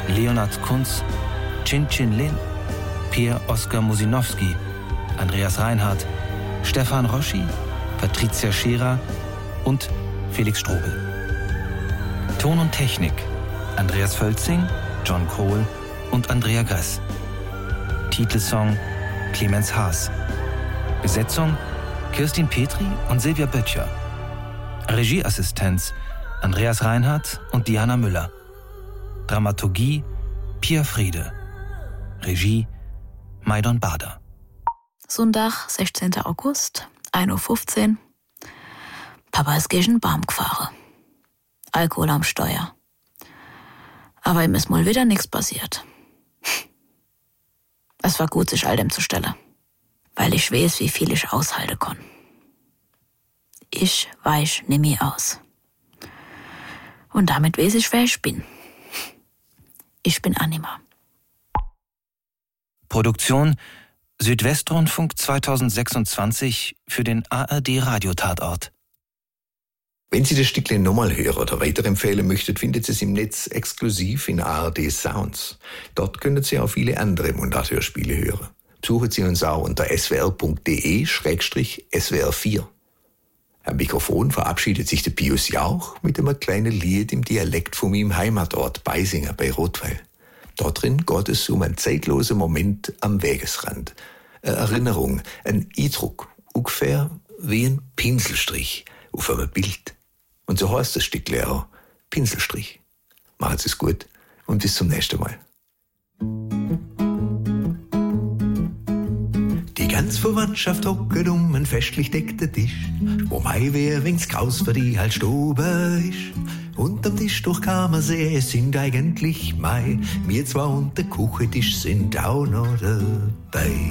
Leonard Kunz, Chin Chin Lin, Pierre Oskar Musinowski, Andreas Reinhardt, Stefan Roschi, Patricia Scherer und Felix Strobel. Ton und Technik Andreas Völzing, John Kohl und Andrea Gress. Titelsong Clemens Haas. Besetzung Kirstin Petri und Silvia Böttcher. Regieassistenz Andreas Reinhardt und Diana Müller. Dramaturgie Pia Friede. Regie Maidon Bader. Sonntag, 16. August, 1:15 Uhr. Papa ist gegen den Baum gefahren. Alkohol am Steuer. Aber ihm ist mal wieder nichts passiert. Es war gut, sich all dem zu stellen. Weil ich weiß, wie viel ich aushalten kann. Ich weich nimmer aus. Und damit weiß ich, wer ich bin. Ich bin Anima. Produktion Südwestrundfunk 2026 für den ARD-Radiotatort. Wenn Sie das Stückchen nochmal hören oder weiterempfehlen möchten, findet Sie es im Netz exklusiv in ARD Sounds. Dort können Sie auch viele andere Mundart-Hörspiele hören. Besuchen Sie uns auch unter swr.de/SWR4. Am Mikrofon verabschiedet sich der Pius Jauch mit einem kleinen Lied im Dialekt von meinem Heimatort Beisinger bei Rottweil. Dort drin geht es um einen zeitlosen Moment am Wegesrand. Eine Erinnerung, ein Eindruck, ungefähr wie ein Pinselstrich auf einem Bild. Und so heißt das Stückchen auch, Pinselstrich. Machen Sie es gut und bis zum nächsten Mal. Die ganze Verwandtschaft hocket einen festlich deckten Tisch, wo Mai wär wenn's Kraus für die halt Stube ist. Unterm Tisch durch kann man sehen, es sind eigentlich Mai. Wir zwar und der Kuchentisch sind auch noch dabei.